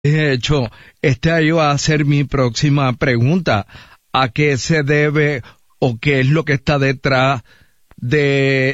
De hecho, esta iba a ser mi próxima pregunta. ¿A qué se debe o qué es lo que está detrás de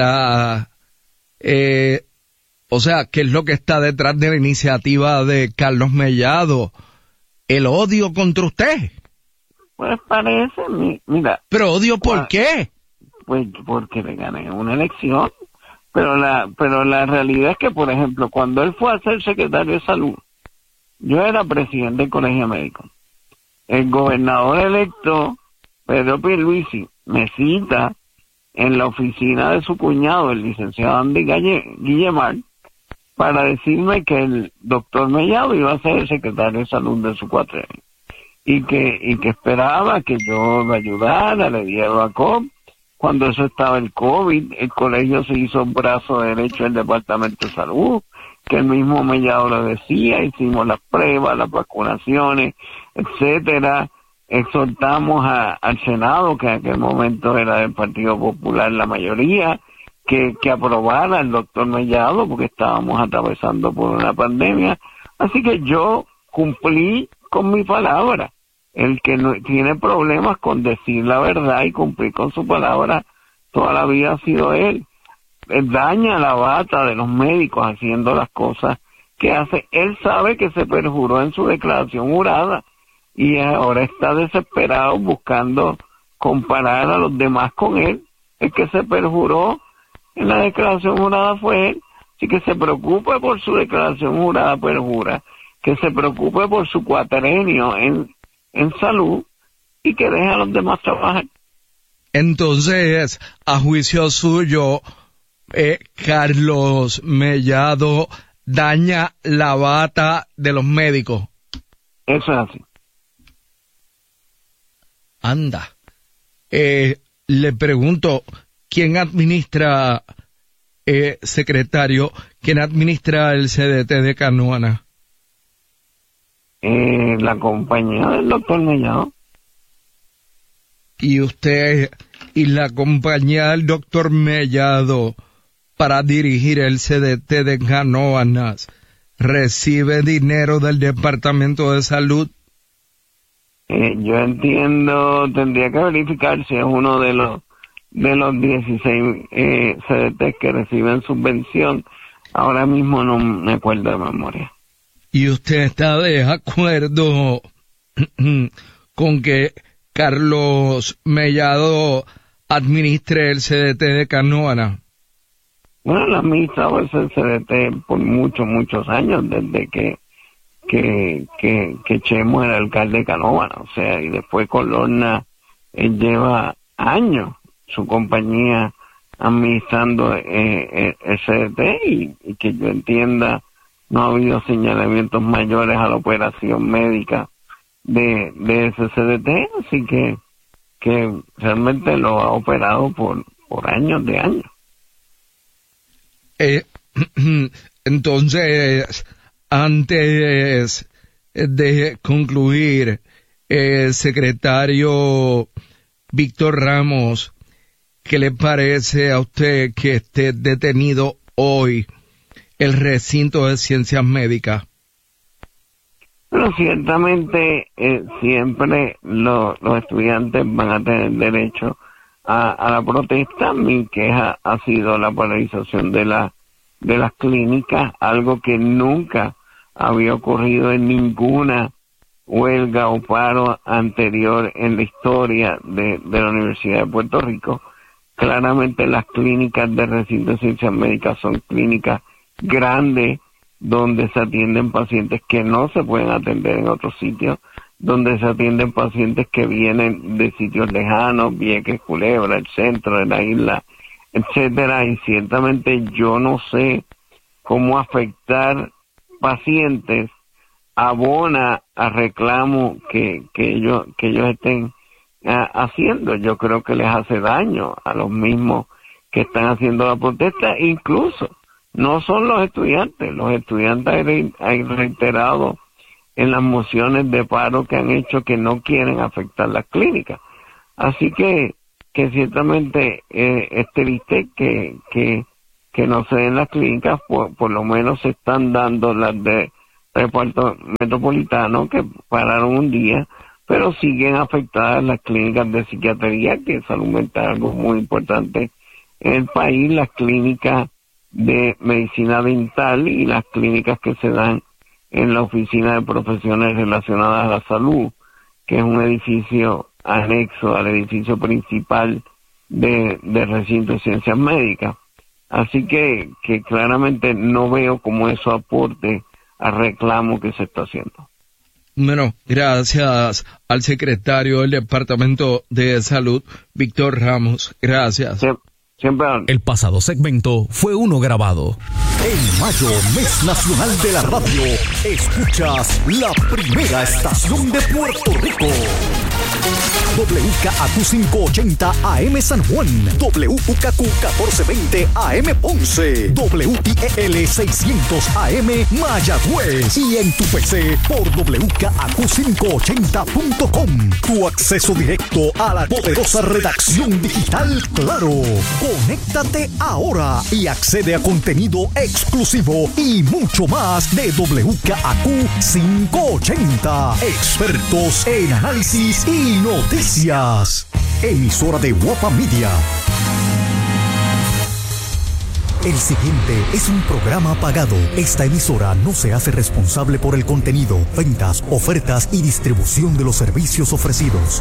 qué es lo que está detrás de la iniciativa de Carlos Mellado? ¿El odio contra usted? Pues parece, mira. ¿Pero odio por qué? Pues porque le gané una elección. Pero la realidad es que, por ejemplo, cuando él fue a ser secretario de salud, yo era presidente del colegio médico. El gobernador electo, Pedro Pierluisi, me cita en la oficina de su cuñado, el licenciado Andy Guillemar, para decirme que el doctor Mellado iba a ser el secretario de salud de su cuatrenio. Y que esperaba que yo lo ayudara, le diera vacó. Cuando eso estaba el COVID, el colegio se hizo un brazo derecho del Departamento de Salud, que el mismo Mellado lo decía, hicimos las pruebas, las vacunaciones, etcétera. Exhortamos al Senado, que en aquel momento era del Partido Popular la mayoría, que aprobara el doctor Mellado, porque estábamos atravesando por una pandemia. Así que yo cumplí con mi palabra. El que no tiene problemas con decir la verdad y cumplir con su palabra, toda la vida ha sido él. Él daña la bata de los médicos haciendo las cosas que hace. Él sabe que se perjuró en su declaración jurada y ahora está desesperado buscando comparar a los demás con él. El que se perjuró en la declaración jurada fue él. Así que se preocupe por su declaración jurada perjura, que se preocupe por su cuatrenio en salud y que deje a los demás trabajar. Entonces, a juicio suyo, Carlos Mellado daña la bata de los médicos. Eso es así. Anda. Le pregunto, ¿quién administra, secretario, quién administra el CDT de Canóvanas? La compañía del doctor Mellado. ¿Y usted y la compañía del doctor Mellado para dirigir el CDT de Canóvanas recibe dinero del Departamento de Salud? Yo entiendo, tendría que verificar si es uno de los 16 CDTs que reciben subvención. Ahora mismo no me acuerdo de memoria. ¿Y usted está de acuerdo con que Carlos Mellado administre el CDT de Canóvanas? Bueno, él ha administrado ese CDT por muchos años, desde que Chemo era alcalde de Canóvanas, o sea, y después con Lorna, él lleva años su compañía administrando el CDT y que yo entienda no ha habido señalamientos mayores a la operación médica de ese CDT, así que realmente lo ha operado por años de años. Entonces, antes de concluir, secretario Víctor Ramos, ¿qué le parece a usted que esté detenido hoy el recinto de ciencias médicas? Bueno, ciertamente siempre los estudiantes van a tener derecho a la protesta. Mi queja ha sido la paralización de las clínicas, algo que nunca había ocurrido en ninguna huelga o paro anterior en la historia de la Universidad de Puerto Rico. Claramente las clínicas de recinto de ciencias médicas son clínicas grandes donde se atienden pacientes que no se pueden atender en otros sitios, donde se atienden pacientes que vienen de sitios lejanos, Vieques, Culebra, el centro de la isla, etcétera, y ciertamente yo no sé cómo afectar pacientes abona a reclamo que ellos estén haciendo. Yo creo que les hace daño a los mismos que están haciendo la protesta. Incluso no son los estudiantes han reiterado en las mociones de paro que han hecho que no quieren afectar las clínicas. Así que ciertamente es triste que no se den las clínicas, por lo menos se están dando las reparto metropolitano que pararon un día, pero siguen afectadas las clínicas de psiquiatría, que salud mental es algo muy importante en el país, las clínicas de medicina dental y las clínicas que se dan en la oficina de profesiones relacionadas a la salud, que es un edificio anexo al edificio principal de recinto de ciencias médicas. Así que claramente no veo cómo eso aporte al reclamo que se está haciendo. Bueno, gracias al secretario del Departamento de Salud, Víctor Ramos. Gracias. Siempre. El pasado segmento fue uno grabado. En mayo, mes nacional de la radio, escuchas la primera estación de Puerto Rico. WKAQ 580 AM San Juan, WKQ 1420 AM Ponce, WIEL 600 AM Mayagüez y en tu PC por WKAQ580.com. Tu acceso directo a la poderosa redacción digital Claro. Conéctate ahora y accede a contenido exclusivo y mucho más de WKAQ 580. Expertos en análisis y noticias. Emisora de Guapa Media. El siguiente es un programa pagado. Esta emisora no se hace responsable por el contenido, ventas, ofertas y distribución de los servicios ofrecidos.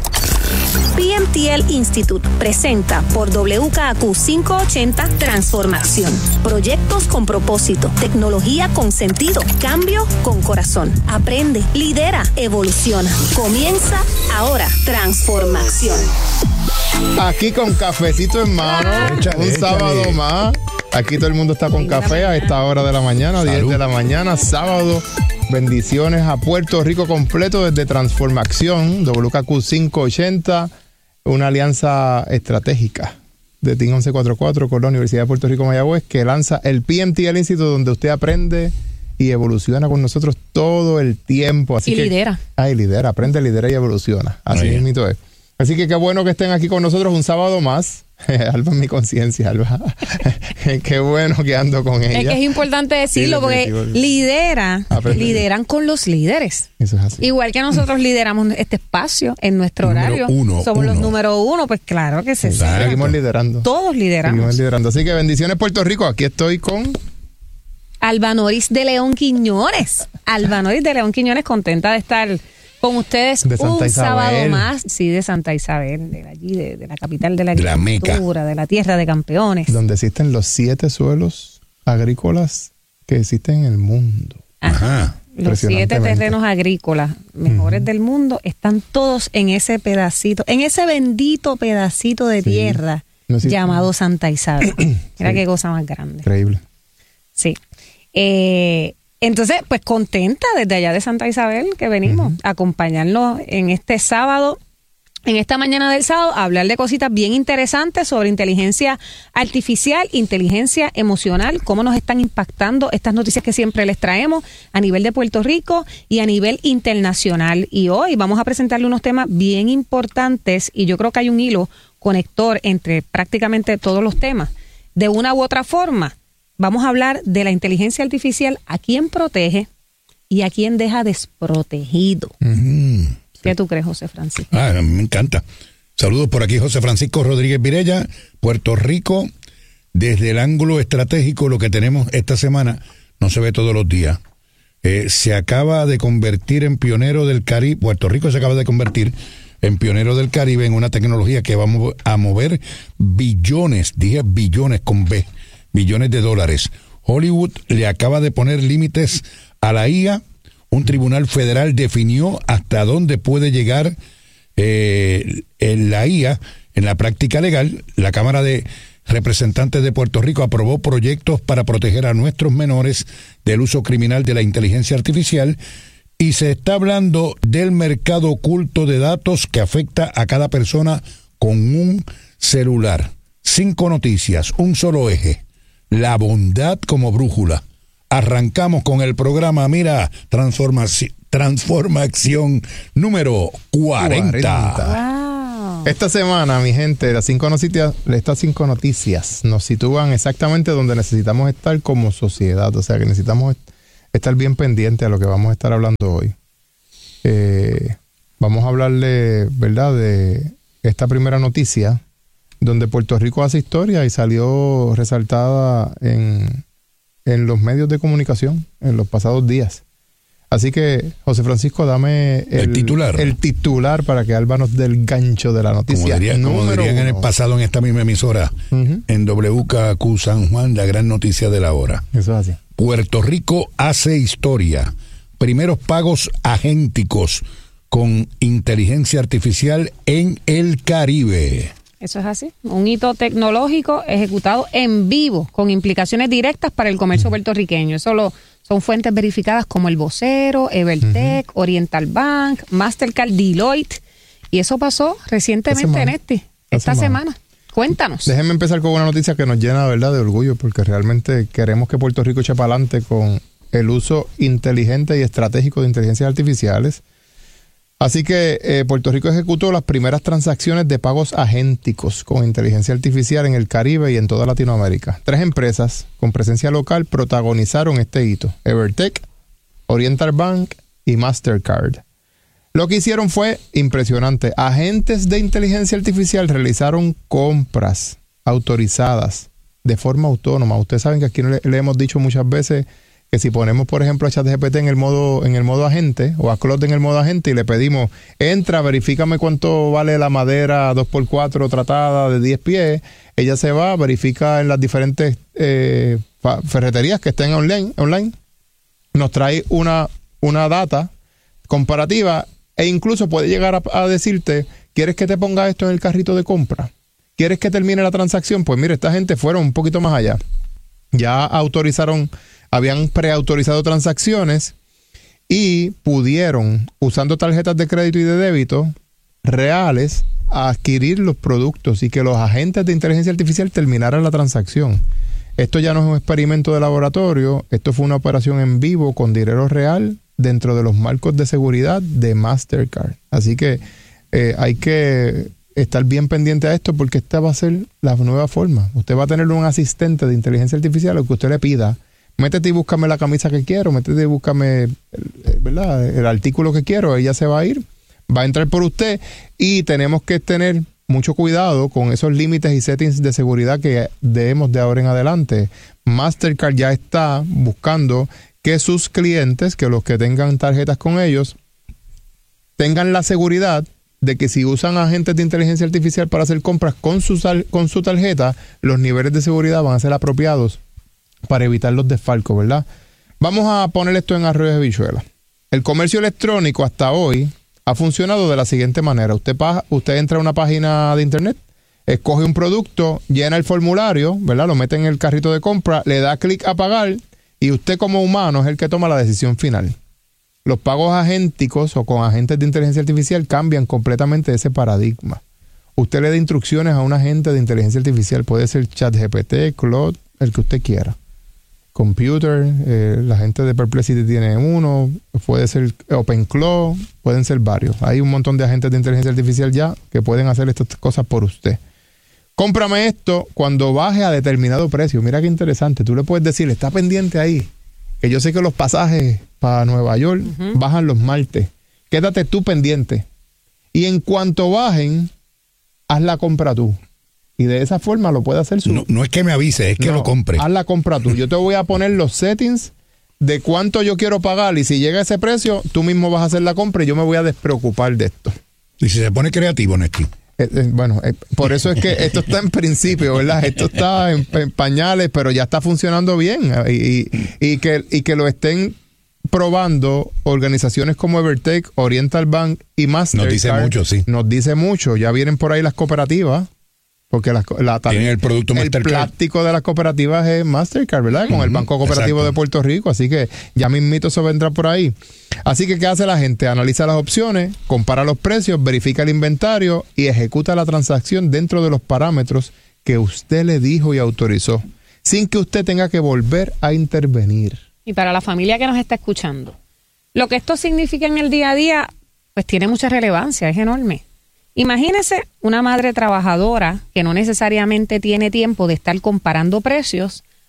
PMTL Institute presenta por WKAQ 580 Transformación. Proyectos con propósito, tecnología con sentido, cambio con corazón. Aprende, lidera, evoluciona. Comienza ahora. Transformación. Aquí con cafecito en mano, un sábado más. Aquí todo el mundo está con café a esta hora de la mañana, 10 de la mañana, sábado. Bendiciones a Puerto Rico completo desde Transformación, WKAQ 580, una alianza estratégica de Team 1144 con la Universidad de Puerto Rico Mayagüez, que lanza el PMTL Institute, donde usted aprende y evoluciona con nosotros todo el tiempo. Así lidera. Lidera, aprende, lidera y evoluciona. Así mismo es. Así que qué bueno que estén aquí con nosotros un sábado más. Alba en mi conciencia, Alba. Qué bueno que ando con ella. Es que es importante decirlo, porque lideran con los líderes. Eso es así. Igual que nosotros lideramos este espacio en nuestro horario. Somos los número uno, pues claro que se sabe. Seguimos liderando. Todos lideramos. Seguimos liderando. Así que bendiciones Puerto Rico. Aquí estoy con Alba Noris de León Quiñones. Alba Noris de León Quiñones, contenta de estar con ustedes un sábado más, sí, de Santa Isabel, de allí, de la capital de la agricultura, de la tierra de campeones. Donde existen los 7 suelos agrícolas que existen en el mundo. Ajá. Los 7 terrenos agrícolas mejores del mundo están todos en ese pedacito, en ese bendito pedacito de tierra llamado Santa Isabel. Mira qué cosa más grande. Increíble. Sí. Entonces, pues contenta desde allá de Santa Isabel que venimos a acompañarnos en este sábado, en esta mañana del sábado, a hablar de cositas bien interesantes sobre inteligencia artificial, inteligencia emocional, cómo nos están impactando estas noticias que siempre les traemos a nivel de Puerto Rico y a nivel internacional. Y hoy vamos a presentarle unos temas bien importantes y yo creo que hay un hilo conector entre prácticamente todos los temas. De una u otra forma, vamos a hablar de la inteligencia artificial, a quién protege y a quién deja desprotegido. ¿Qué tú crees, José Francisco? Me encanta. Saludos por aquí, José Francisco Rodríguez Virella, Puerto Rico. Desde el ángulo estratégico, lo que tenemos esta semana no se ve todos los días. Se acaba de convertir en pionero del Caribe. Puerto Rico se acaba de convertir en pionero del Caribe en una tecnología que va a mover billones, dije billones con B, billones de dólares. Hollywood le acaba de poner límites a la IA. Un tribunal federal definió hasta dónde puede llegar en la IA en la práctica legal. La Cámara de Representantes de Puerto Rico aprobó proyectos para proteger a nuestros menores del uso criminal de la inteligencia artificial y se está hablando del mercado oculto de datos que afecta a cada persona con un celular. 5 noticias, un solo eje. La bondad como brújula. Arrancamos con el programa, mira, Transformación número 40. Wow. Esta semana, mi gente, estas 5 noticias nos sitúan exactamente donde necesitamos estar como sociedad. O sea, que necesitamos estar bien pendiente a lo que vamos a estar hablando hoy. Vamos a hablarle, ¿verdad?, de esta primera noticia, donde Puerto Rico hace historia y salió resaltada en los medios de comunicación en los pasados días. Así que, José Francisco, dame el titular para que Alba nos dé el gancho de la noticia. Como dirían en el pasado en esta misma emisora, en WKQ San Juan, la gran noticia de la hora. Eso es así. Puerto Rico hace historia. Primeros pagos agénticos con inteligencia artificial en el Caribe. Eso es así. Un hito tecnológico ejecutado en vivo con implicaciones directas para el comercio puertorriqueño. Eso son fuentes verificadas como El Vocero, Evertech, Oriental Bank, Mastercard, Deloitte. Y eso pasó recientemente esta semana. Cuéntanos. Déjenme empezar con una noticia que nos llena, ¿verdad?, de orgullo, porque realmente queremos que Puerto Rico eche para adelante con el uso inteligente y estratégico de inteligencias artificiales. Así que Puerto Rico ejecutó las primeras transacciones de pagos agénticos con inteligencia artificial en el Caribe y en toda Latinoamérica. 3 empresas con presencia local protagonizaron este hito: Evertech, Oriental Bank y Mastercard. Lo que hicieron fue impresionante. Agentes de inteligencia artificial realizaron compras autorizadas de forma autónoma. Ustedes saben que aquí le hemos dicho muchas veces que si ponemos, por ejemplo, a ChatGPT en el modo agente, o a Claude en el modo agente, y le pedimos, entra, verifícame cuánto vale la madera 2x4 tratada de 10 pies, ella se va, verifica en las diferentes ferreterías que estén online, nos trae una data comparativa, e incluso puede llegar a decirte, ¿quieres que te ponga esto en el carrito de compra? ¿Quieres que termine la transacción? Pues mire, esta gente fueron un poquito más allá. Ya habían preautorizado transacciones y pudieron, usando tarjetas de crédito y de débito reales, adquirir los productos y que los agentes de inteligencia artificial terminaran la transacción. Esto ya no es un experimento de laboratorio, esto fue una operación en vivo con dinero real dentro de los marcos de seguridad de Mastercard. Así que hay que estar bien pendiente a esto, porque esta va a ser la nueva forma. Usted va a tener un asistente de inteligencia artificial, lo que usted le pida. Métete y búscame la camisa que quiero, métete y búscame, ¿verdad?, el artículo que quiero. Ella se va a ir, va a entrar por usted, y tenemos que tener mucho cuidado con esos límites y settings de seguridad que debemos de ahora en adelante. Mastercard ya está buscando que sus clientes, que los que tengan tarjetas con ellos, tengan la seguridad de que si usan agentes de inteligencia artificial para hacer compras con su tarjeta, los niveles de seguridad van a ser apropiados para evitar los desfalcos, ¿verdad? Vamos a poner esto en arroyo de habichuela. El comercio electrónico hasta hoy ha funcionado de la siguiente manera. Usted entra a una página de internet, escoge un producto, llena el formulario, ¿verdad?, lo mete en el carrito de compra, le da clic a pagar, y usted como humano es el que toma la decisión final. Los pagos agénticos o con agentes de inteligencia artificial cambian completamente ese paradigma. Usted le da instrucciones a un agente de inteligencia artificial, puede ser ChatGPT, Claude, el que usted quiera. Computer, la gente de Perplexity tiene uno, puede ser OpenClaw, pueden ser varios. Hay un montón de agentes de inteligencia artificial ya que pueden hacer estas cosas por usted. Cómprame esto cuando baje a determinado precio. Mira qué interesante. Tú le puedes decir, está pendiente ahí, que yo sé que los pasajes para Nueva York bajan los martes. Quédate tú pendiente. Y en cuanto bajen, haz la compra tú. Y de esa forma lo puede hacer No es que me avise, es que lo compre. Haz la compra tú. Yo te voy a poner los settings de cuánto yo quiero pagar, y si llega a ese precio, tú mismo vas a hacer la compra y yo me voy a despreocupar de esto. Y si se pone creativo, Néstor. Por eso es que esto está en principio, ¿verdad? Esto está en pañales, pero ya está funcionando bien. Y que lo estén probando organizaciones como Evertech, Oriental Bank y Mastercard. Nos dice mucho, sí. Nos dice mucho. Ya vienen por ahí las cooperativas. Porque tienen el producto Mastercard. El plástico de las cooperativas es Mastercard, ¿verdad? Con el Banco Cooperativo de Puerto Rico. Así que ya mismito eso vendrá por ahí. Así que, ¿qué hace la gente? Analiza las opciones, compara los precios, verifica el inventario y ejecuta la transacción dentro de los parámetros que usted le dijo y autorizó, sin que usted tenga que volver a intervenir. Y para la familia que nos está escuchando, lo que esto significa en el día a día, pues tiene mucha relevancia, es enorme. Imagínese una madre trabajadora que no necesariamente tiene tiempo de estar comparando precios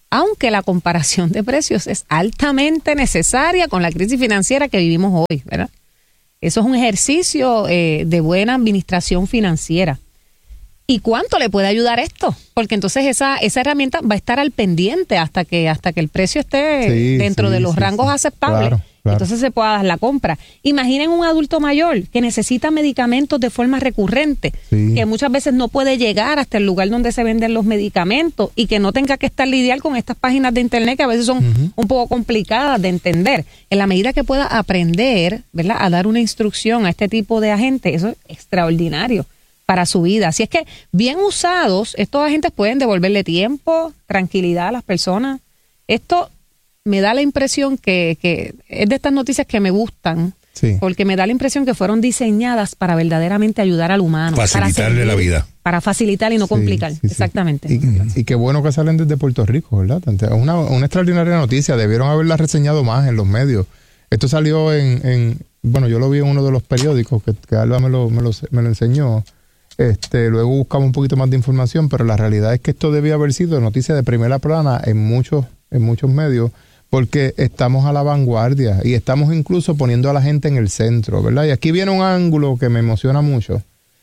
aunque la comparación de precios es altamente necesaria con la crisis financiera que vivimos hoy, ¿verdad? Eso es un ejercicio de buena administración financiera. ¿Y cuánto le puede ayudar esto? Porque entonces esa herramienta va a estar al pendiente hasta que el precio esté dentro de los rangos aceptables. Claro. Entonces se pueda dar la compra. Imaginen un adulto mayor que necesita medicamentos de forma recurrente, que muchas veces no puede llegar hasta el lugar donde se venden los medicamentos y que no tenga que estar lidiar con estas páginas de internet que a veces son un poco complicadas de entender. En la medida que pueda aprender, ¿verdad?, a dar una instrucción a este tipo de agentes, eso es extraordinario para su vida. Así es que, bien usados, estos agentes pueden devolverle tiempo, tranquilidad a las personas. Esto me da la impresión que es de estas noticias que me gustan, porque me da la impresión que fueron diseñadas para verdaderamente ayudar al humano. Facilitarle la vida. Para facilitar y no complicar, exactamente. Y qué bueno que salen desde Puerto Rico, ¿verdad? Es una extraordinaria noticia, debieron haberla reseñado más en los medios. Esto salió bueno, yo lo vi en uno de los periódicos, que Alba me lo enseñó. Luego buscamos un poquito más de información, pero la realidad es que esto debía haber sido noticia de primera plana en muchos medios, porque estamos a la vanguardia y estamos incluso poniendo a la gente en el centro, ¿verdad? Y aquí viene un ángulo que me emociona mucho.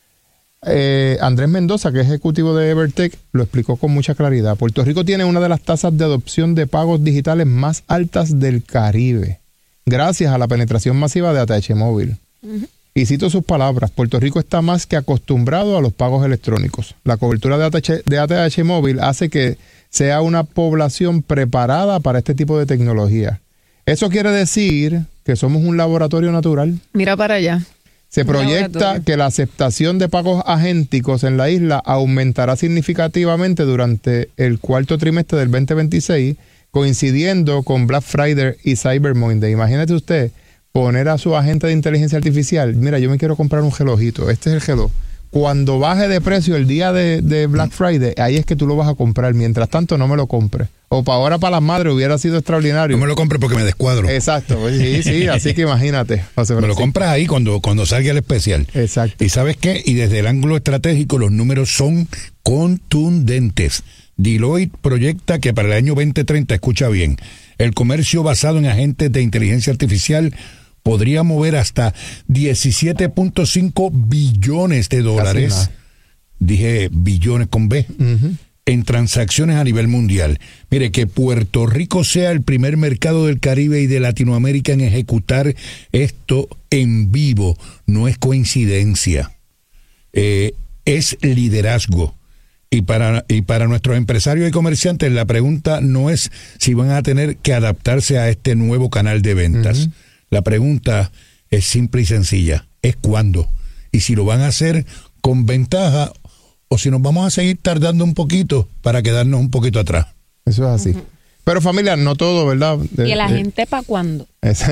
Andrés Mendoza, que es ejecutivo de Evertech, lo explicó con mucha claridad. Puerto Rico tiene una de las tasas de adopción de pagos digitales más altas del Caribe, gracias a la penetración masiva de ATH Móvil. Y cito sus palabras: Puerto Rico está más que acostumbrado a los pagos electrónicos. La cobertura de ATH Móvil hace que sea una población preparada para este tipo de tecnología. Eso quiere decir que somos un laboratorio natural. Mira para allá. Se proyecta que la aceptación de pagos agénticos en la isla aumentará significativamente durante el cuarto trimestre del 2026, coincidiendo con Black Friday y Cyber Monday. Imagínate usted poner a su agente de inteligencia artificial: mira, yo me quiero comprar un relojito, este es el reloj. Cuando baje de precio el día de Black Friday, ahí es que tú lo vas a comprar. Mientras tanto, no me lo compres. O ahora para las madres hubiera sido extraordinario. No me lo compres porque me descuadro. Exacto, sí, así que imagínate. Me lo compras ahí cuando salga el especial. Exacto. ¿Y sabes qué? Y desde el ángulo estratégico los números son contundentes. Deloitte proyecta que para el año 2030, escucha bien, el comercio basado en agentes de inteligencia artificial podría mover hasta 17.5 billones de dólares. Dije billones con B. En transacciones a nivel mundial. Mire, que Puerto Rico sea el primer mercado del Caribe y de Latinoamérica en ejecutar esto en vivo no es coincidencia. Es liderazgo. Y para nuestros empresarios y comerciantes, la pregunta no es si van a tener que adaptarse a este nuevo canal de ventas. La pregunta es simple y sencilla: es cuándo. Y si lo van a hacer con ventaja o si nos vamos a seguir tardando un poquito para quedarnos un poquito atrás. Eso es así. Pero familia, no todo, ¿verdad? ¿Y la gente para cuándo?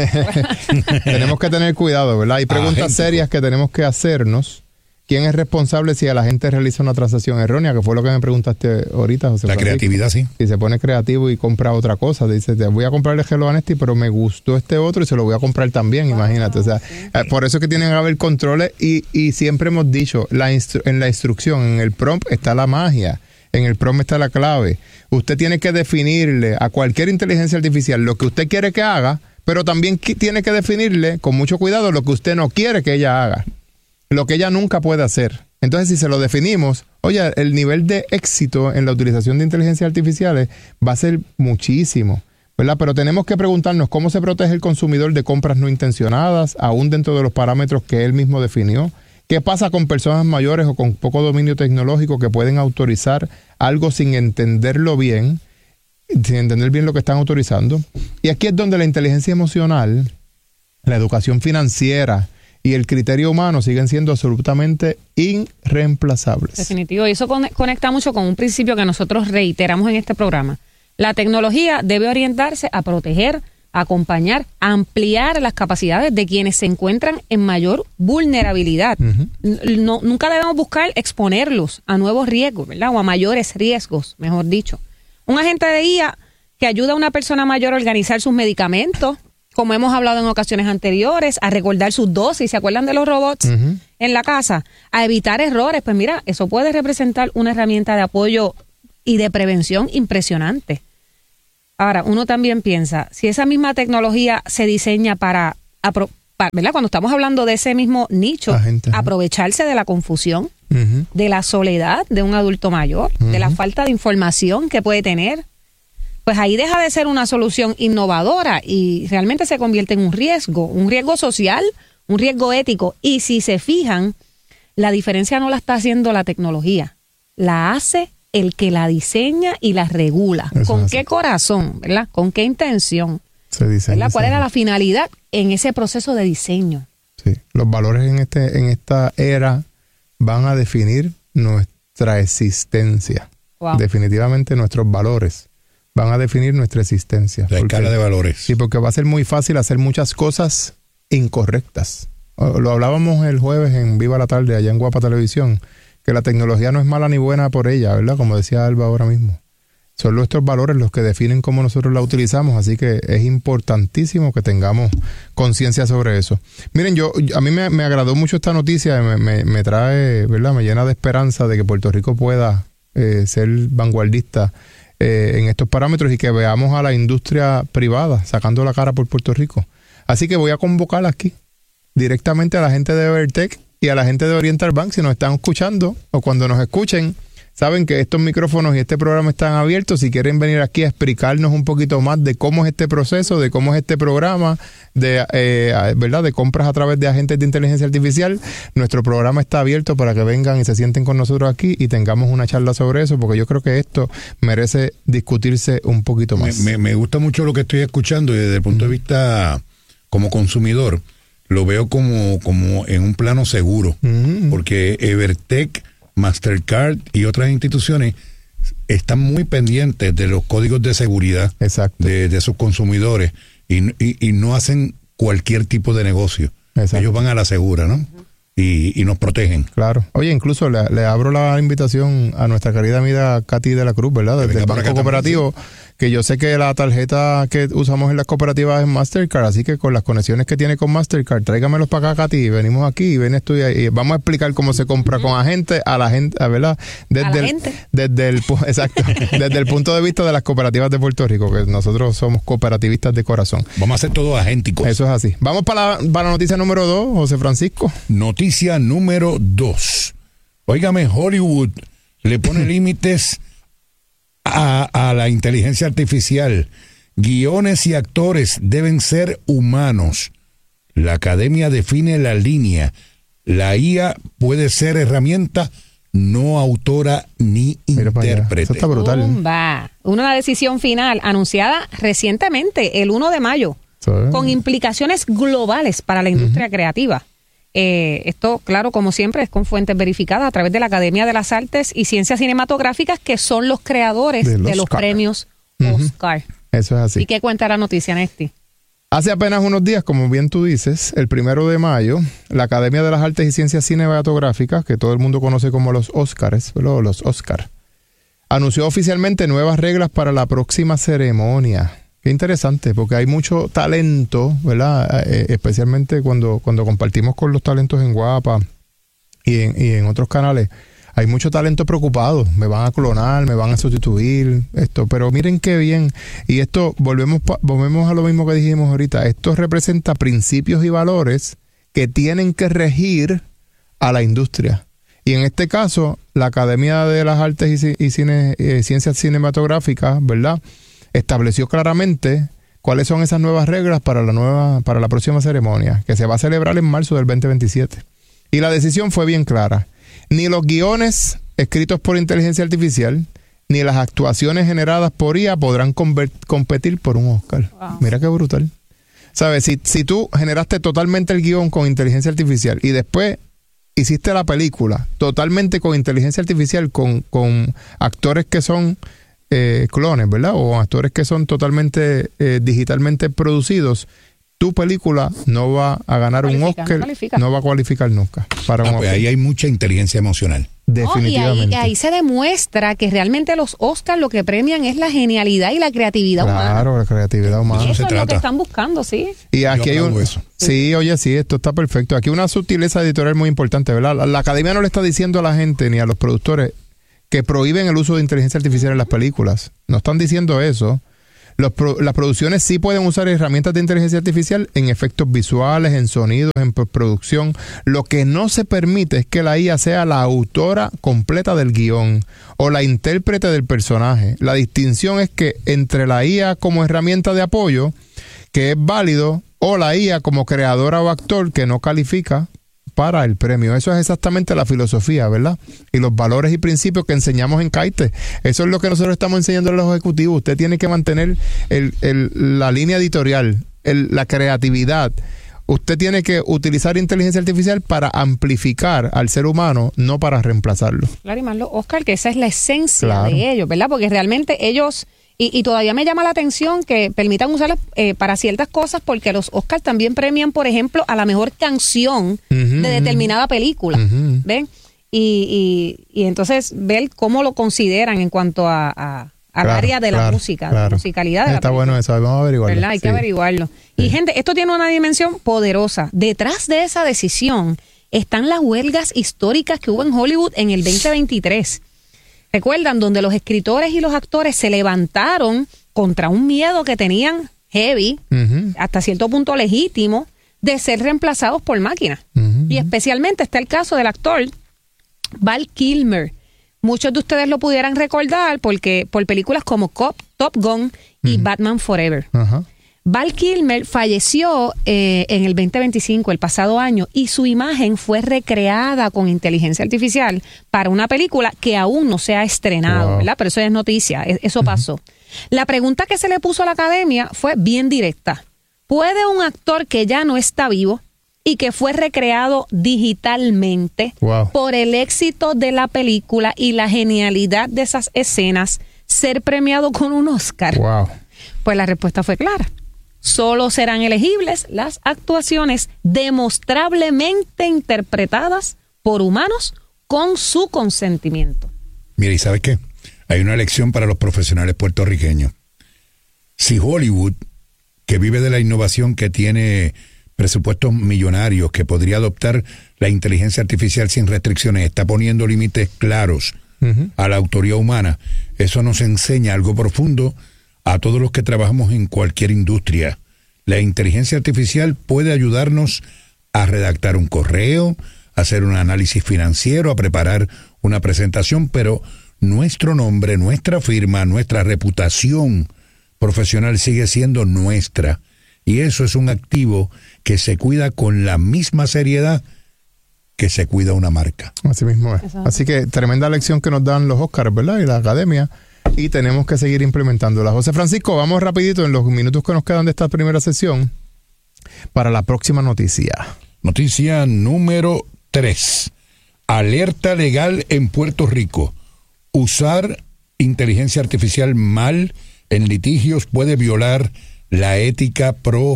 Tenemos que tener cuidado, ¿verdad? Hay preguntas serias que tenemos que hacernos. ¿Quién es responsable si la gente realiza una transacción errónea? Que fue lo que me preguntaste ahorita, José La Francisco. creatividad, sí. Si se pone creativo y compra otra cosa, dice, te voy a comprar el Hello Honesty, pero me gustó este otro y se lo voy a comprar también, imagínate. O sea, por eso es que tienen que haber controles y siempre hemos dicho, en la instrucción, en el prompt está la magia, en el prompt está la clave. Usted tiene que definirle a cualquier inteligencia artificial lo que usted quiere que haga, pero también tiene que definirle con mucho cuidado lo que usted no quiere que ella haga, lo que ella nunca puede hacer. Entonces, si se lo definimos, oye, el nivel de éxito en la utilización de inteligencias artificiales va a ser muchísimo, ¿verdad? Pero tenemos que preguntarnos cómo se protege el consumidor de compras no intencionadas, aún dentro de los parámetros que él mismo definió. ¿Qué pasa con personas mayores o con poco dominio tecnológico que pueden autorizar algo sin entenderlo bien, sin entender bien lo que están autorizando? Y aquí es donde la inteligencia emocional, la educación financiera y el criterio humano siguen siendo absolutamente irreemplazables. Definitivo. Y eso conecta mucho con un principio que nosotros reiteramos en este programa. La tecnología debe orientarse a proteger, a acompañar, a ampliar las capacidades de quienes se encuentran en mayor vulnerabilidad. Nunca debemos buscar exponerlos a nuevos riesgos, ¿verdad? O a mayores riesgos, mejor dicho. Un agente de IA que ayuda a una persona mayor a organizar sus medicamentos, como hemos hablado en ocasiones anteriores, a recordar sus dosis, ¿se acuerdan de los robots en la casa? A evitar errores, pues mira, eso puede representar una herramienta de apoyo y de prevención impresionante. Ahora, uno también piensa, si esa misma tecnología se diseña para ¿verdad? Cuando estamos hablando de ese mismo nicho, aprovecharse de la confusión, de la soledad de un adulto mayor, de la falta de información que puede tener, pues ahí deja de ser una solución innovadora y realmente se convierte en un riesgo social, un riesgo ético. Y si se fijan, la diferencia no la está haciendo la tecnología, la hace el que la diseña y la regula. ¿Con qué corazón, verdad? ¿Con qué intención? Se diseña, ¿cuál era la finalidad en ese proceso de diseño? Sí, los valores en esta era van a definir nuestra existencia. Wow. Definitivamente nuestros valores van a definir nuestra existencia. La escala de valores. Sí, porque va a ser muy fácil hacer muchas cosas incorrectas. Lo hablábamos el jueves en Viva la Tarde, allá en Guapa Televisión, que la tecnología no es mala ni buena por ella, ¿verdad? Como decía Alba ahora mismo. Son nuestros valores los que definen cómo nosotros la utilizamos, así que es importantísimo que tengamos conciencia sobre eso. Miren, a mí me agradó mucho esta noticia, me trae, ¿verdad? Me llena de esperanza de que Puerto Rico pueda ser vanguardista en estos parámetros y que veamos a la industria privada sacando la cara por Puerto Rico. Así que voy a convocar aquí directamente a la gente de Evertech y a la gente de Oriental Bank, si nos están escuchando o cuando nos escuchen. Saben que estos micrófonos y este programa están abiertos. Si quieren venir aquí a explicarnos un poquito más de cómo es este proceso, de cómo es este programa, ¿verdad? De compras a través de agentes de inteligencia artificial, nuestro programa está abierto para que vengan y se sienten con nosotros aquí y tengamos una charla sobre eso, porque yo creo que esto merece discutirse un poquito más. Me gusta mucho lo que estoy escuchando y desde el punto de vista como consumidor, lo veo como en un plano seguro, porque Evertech, Mastercard y otras instituciones están muy pendientes de los códigos de seguridad de sus consumidores y no hacen cualquier tipo de negocio. Exacto. Ellos van a la segura, ¿no? Y nos protegen. Claro. Oye, incluso le abro la invitación a nuestra querida amiga Katy de la Cruz, ¿verdad? Desde el Banco Cooperativo, que yo sé que la tarjeta que usamos en las cooperativas es Mastercard, así que con las conexiones que tiene con Mastercard, tráigamelos para acá, Katy, venimos aquí y ven esto y vamos a explicar cómo se compra con agentes a la gente, ¿verdad? Desde el punto de vista de las cooperativas de Puerto Rico, que nosotros somos cooperativistas de corazón. Vamos a hacer todo agénticos. Eso es así. Vamos para la noticia número 2, José Francisco. Noticia número 2. Óigame, Hollywood le pone límites a la inteligencia artificial. Guiones y actores deben ser humanos. La academia define la línea. La IA puede ser herramienta, no autora ni intérprete. Eso está brutal. Una decisión final anunciada recientemente, el 1 de mayo, con implicaciones globales para la industria creativa. Esto, claro, como siempre, es con fuentes verificadas a través de la Academia de las Artes y Ciencias Cinematográficas, que son los creadores de los premios Oscar. Eso es así. ¿Y qué cuenta la noticia, Nesti? Hace apenas unos días, como bien tú dices, el 1 de mayo, la Academia de las Artes y Ciencias Cinematográficas, que todo el mundo conoce como los Oscars, los Oscar, anunció oficialmente nuevas reglas para la próxima ceremonia. Qué interesante, porque hay mucho talento, ¿verdad? Especialmente cuando compartimos con los talentos en Guapa y en otros canales. Hay mucho talento preocupado. Me van a clonar, me van a sustituir, esto. Pero miren qué bien. Y esto, volvemos a lo mismo que dijimos ahorita. Esto representa principios y valores que tienen que regir a la industria. Y en este caso, la Academia de las Artes y Ciencias Cinematográficas, ¿verdad?, estableció claramente cuáles son esas nuevas reglas para la próxima ceremonia, que se va a celebrar en marzo del 2027. Y la decisión fue bien clara. Ni los guiones escritos por inteligencia artificial, ni las actuaciones generadas por IA podrán competir por un Oscar. Wow. Mira qué brutal. ¿Sabes? Si tú generaste totalmente el guión con inteligencia artificial y después hiciste la película totalmente con inteligencia artificial, con actores que son clones, ¿verdad? O actores que son totalmente digitalmente producidos, tu película no va a ganar un Oscar, no va a cualificar nunca para un Oscar. Ahí hay mucha inteligencia emocional. Definitivamente. Y ahí se demuestra que realmente los Oscars lo que premian es la genialidad y la creatividad humana. Claro, la creatividad humana. Y eso es lo que están buscando, sí. Y aquí hay sí, oye, sí, esto está perfecto. Aquí una sutileza editorial muy importante, ¿verdad? La academia no le está diciendo a la gente ni a los productores que prohíben el uso de inteligencia artificial en las películas. No están diciendo eso. Las producciones sí pueden usar herramientas de inteligencia artificial en efectos visuales, en sonidos, en postproducción. Lo que no se permite es que la IA sea la autora completa del guión o la intérprete del personaje. La distinción es que entre la IA como herramienta de apoyo, que es válido, o la IA como creadora o actor que no califica para el premio. Eso es exactamente la filosofía, ¿verdad? Y los valores y principios que enseñamos en CAITE. Eso es lo que nosotros estamos enseñando a los ejecutivos. Usted tiene que mantener la línea editorial, la creatividad. Usted tiene que utilizar inteligencia artificial para amplificar al ser humano, no para reemplazarlo. Claro, y más Oscar, que esa es la esencia de ellos, ¿verdad? Porque realmente ellos... Y todavía me llama la atención que permitan usarlas para ciertas cosas, porque los Oscars también premian, por ejemplo, a la mejor canción de determinada película. ¿Ven? Y entonces ver cómo lo consideran en cuanto al área de la música, de la musicalidad de la película. Está bueno eso, vamos a averiguarlo. ¿Verdad? Hay que averiguarlo. Y gente, esto tiene una dimensión poderosa. Detrás de esa decisión están las huelgas históricas que hubo en Hollywood en el 2023. ¿Recuerdan? Donde los escritores y los actores se levantaron contra un miedo que tenían heavy, hasta cierto punto legítimo, de ser reemplazados por máquinas. Y especialmente está el caso del actor Val Kilmer. Muchos de ustedes lo pudieran recordar porque por películas como Top Gun y Batman Forever. Val Kilmer falleció en el 2025, el pasado año, y su imagen fue recreada con inteligencia artificial para una película que aún no se ha estrenado, ¿verdad? Pero eso es noticia, eso pasó. La pregunta que se le puso a la academia fue bien directa. ¿Puede un actor que ya no está vivo y que fue recreado digitalmente por el éxito de la película y la genialidad de esas escenas ser premiado con un Oscar? Pues la respuesta fue clara. Solo serán elegibles las actuaciones demostrablemente interpretadas por humanos con su consentimiento. Mira, ¿y sabes qué? Hay una lección para los profesionales puertorriqueños. Si Hollywood, que vive de la innovación, que tiene presupuestos millonarios, que podría adoptar la inteligencia artificial sin restricciones, está poniendo límites claros a la autoría humana, eso nos enseña algo profundo a todos los que trabajamos en cualquier industria. La inteligencia artificial puede ayudarnos a redactar un correo, a hacer un análisis financiero, a preparar una presentación, pero nuestro nombre, nuestra firma, nuestra reputación profesional sigue siendo nuestra. Y eso es un activo que se cuida con la misma seriedad que se cuida una marca. Así mismo es. Así que tremenda lección que nos dan los Óscars, ¿verdad? Y la academia. Y tenemos que seguir implementándola. José Francisco, vamos rapidito en los minutos que nos quedan de esta primera sesión para la próxima noticia. Noticia número 3. Alerta legal en Puerto Rico. Usar inteligencia artificial mal en litigios puede violar la ética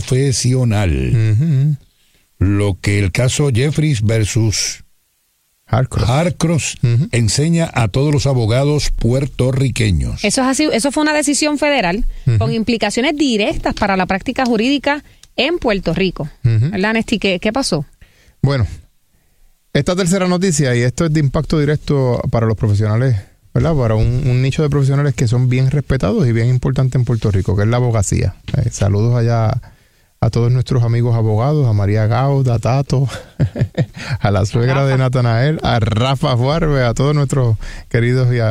profesional. Lo que el caso Jeffries versus Harcross enseña a todos los abogados puertorriqueños. Eso es así, eso fue una decisión federal con implicaciones directas para la práctica jurídica en Puerto Rico. ¿Verdad, Nesti? ¿Qué pasó? Bueno, esta tercera noticia, y esto es de impacto directo para los profesionales, ¿verdad? Para un nicho de profesionales que son bien respetados y bien importantes en Puerto Rico, que es la abogacía. Saludos allá a todos nuestros amigos abogados, a María Gauda, a Tato, a la suegra de Natanael, a Rafa Juarbe, a todos nuestros queridos y a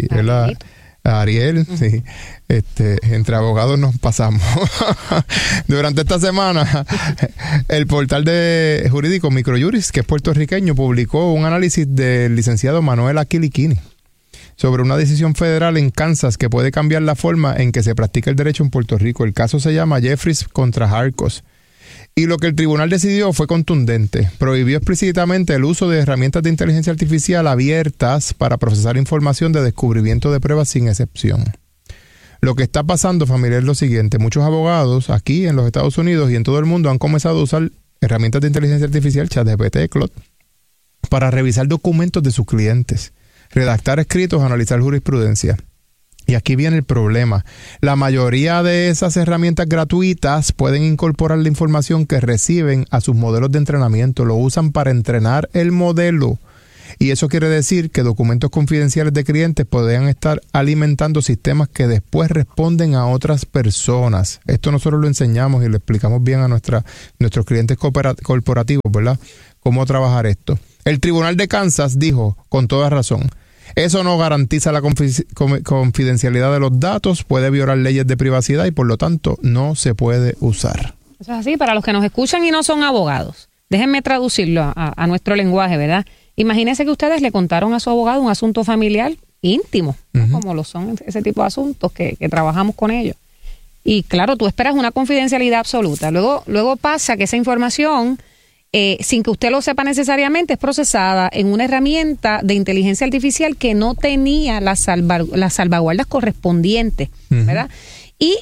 Ariel. Sí. Entre abogados nos pasamos. Durante esta semana, el portal de jurídico Microjuris, que es puertorriqueño, publicó un análisis del licenciado Manuel Aquiliquini sobre una decisión federal en Kansas que puede cambiar la forma en que se practica el derecho en Puerto Rico. El caso se llama Jeffries contra Harcross. Y lo que el tribunal decidió fue contundente. Prohibió explícitamente el uso de herramientas de inteligencia artificial abiertas para procesar información de descubrimiento de pruebas sin excepción. Lo que está pasando, familia, es lo siguiente. Muchos abogados aquí en los Estados Unidos y en todo el mundo han comenzado a usar herramientas de inteligencia artificial, ChatGPT, Claude, para revisar documentos de sus clientes, redactar escritos, analizar jurisprudencia. Y aquí viene el problema. La mayoría de esas herramientas gratuitas pueden incorporar la información que reciben a sus modelos de entrenamiento. Lo usan para entrenar el modelo. Y eso quiere decir que documentos confidenciales de clientes podrían estar alimentando sistemas que después responden a otras personas. Esto nosotros lo enseñamos y lo explicamos bien a nuestros clientes corporativos, ¿verdad? Cómo trabajar esto. El Tribunal de Kansas dijo, con toda razón, eso no garantiza la confidencialidad de los datos, puede violar leyes de privacidad y por lo tanto no se puede usar. Eso es así, para los que nos escuchan y no son abogados, déjenme traducirlo a nuestro lenguaje, ¿verdad? Imagínense que ustedes le contaron a su abogado un asunto familiar íntimo, ¿no? Como lo son ese tipo de asuntos que trabajamos con ellos. Y claro, tú esperas una confidencialidad absoluta. Luego pasa que esa información, sin que usted lo sepa necesariamente, es procesada en una herramienta de inteligencia artificial que no tenía las salvaguardas correspondientes, ¿verdad? Y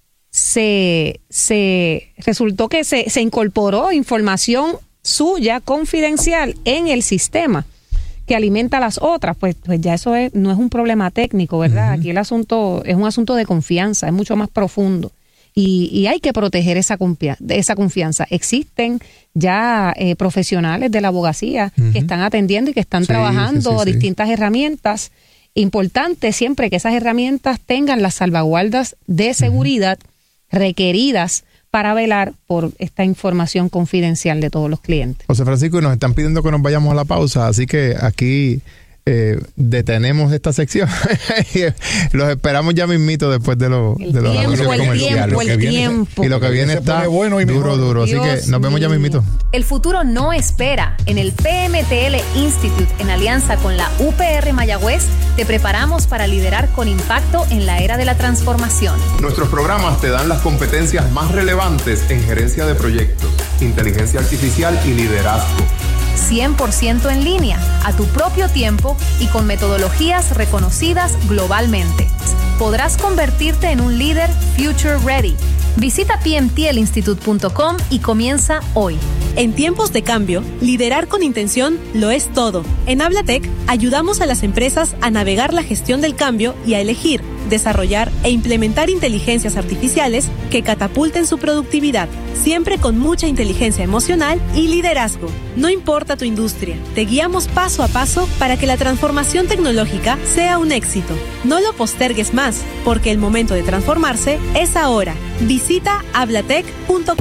se resultó que se incorporó información suya confidencial en el sistema que alimenta a las otras, pues ya eso no es un problema técnico, ¿verdad? Aquí el asunto es un asunto de confianza, es mucho más profundo y hay que proteger esa confianza. Existen ya profesionales de la abogacía que están atendiendo y que están trabajando distintas herramientas. Importante siempre que esas herramientas tengan las salvaguardas de seguridad requeridas para velar por esta información confidencial de todos los clientes. José Francisco, y nos están pidiendo que nos vayamos a la pausa, así que aquí detenemos esta sección. Los esperamos ya mismito después de los anuncios comerciales. El tiempo. Y lo que viene está bueno y duro. Así que nos vemos ya mismito. El futuro no espera. En el PMTL Institute, en alianza con la UPR Mayagüez, te preparamos para liderar con impacto en la era de la transformación. Nuestros programas te dan las competencias más relevantes en gerencia de proyectos, inteligencia artificial y liderazgo. 100% en línea, a tu propio tiempo y con metodologías reconocidas globalmente. Podrás convertirte en un líder future ready. Visita pmtlinstitute.com y comienza hoy. En tiempos de cambio, liderar con intención lo es todo. En Hablatec ayudamos a las empresas a navegar la gestión del cambio y a elegir, desarrollar e implementar inteligencias artificiales que catapulten su productividad, siempre con mucha inteligencia emocional y liderazgo. No importa tu industria, te guiamos paso a paso para que la transformación tecnológica sea un éxito. No lo postergues más, porque el momento de transformarse es ahora. Visita hablatec.com.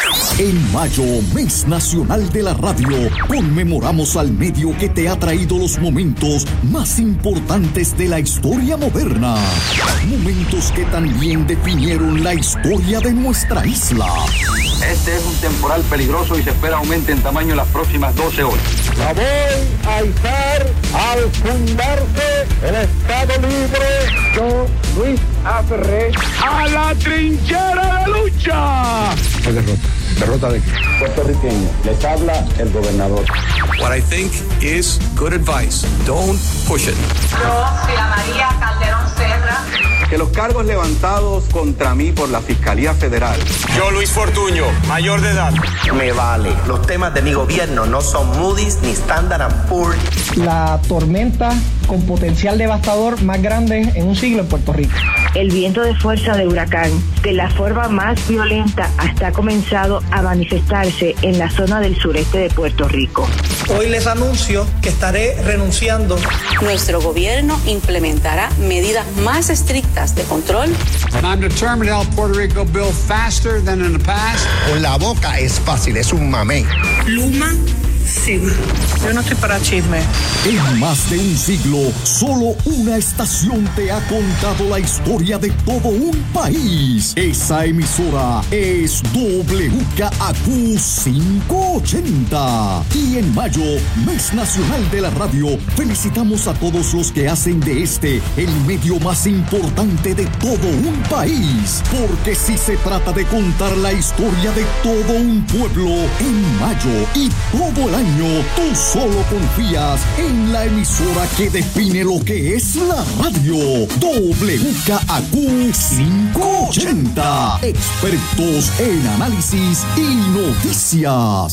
En mayo, Mes Nacional de la Radio, conmemoramos al medio que te ha traído los momentos más importantes de la historia moderna. Momentos que también definieron la historia de nuestra isla. Este es un temporal peligroso y se espera aumente en tamaño en las próximas 12 horas. La voy a izar al fundarse el Estado Libre. Yo, Luis Aferré, a la trinchera de lucha. ¿Derrota de qué? Puertorriqueño, les habla el gobernador. What I think is good advice. Don't push it. Yo, Sila María Calderón Serra. Que los cargos levantados contra mí por la Fiscalía Federal. Yo, Luis Fortuño, mayor de edad. Me vale. Los temas de mi gobierno no son Moody's ni Standard & Poor's. La tormenta con potencial devastador más grande en un siglo en Puerto Rico. El viento de fuerza de huracán, de la forma más violenta, hasta comenzado a manifestarse en la zona del sureste de Puerto Rico. Hoy les anuncio que estaré renunciando. Nuestro gobierno implementará medidas más estrictas de control. And I'm determined to help Puerto Rico build faster than in the past. Con la boca es fácil, es un mamey. Luma. Sí, yo no estoy para chisme. En más de un siglo, solo una estación te ha contado la historia de todo un país. Esa emisora es WKAQ 580. Y en mayo, Mes Nacional de la Radio, felicitamos a todos los que hacen de este el medio más importante de todo un país. Porque si se trata de contar la historia de todo un pueblo, en mayo y todo el año, tú solo confías en la emisora que define lo que es la radio. WKAQ 580. Expertos en análisis y noticias.